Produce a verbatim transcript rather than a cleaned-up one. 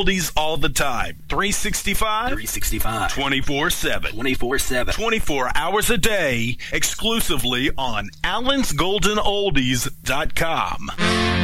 oldies all the time. three sixty-five? three sixty-five. twenty-four seven. twenty-four seven. twenty-four hours a day, exclusively on allens golden oldies dot com.